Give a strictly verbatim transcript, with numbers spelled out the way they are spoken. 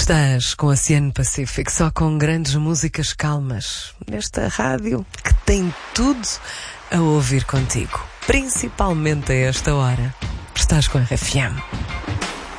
Estás com o Oceano Pacífico, só com grandes músicas calmas, nesta rádio que tem tudo a ouvir contigo, principalmente a esta hora. Estás com a R F M.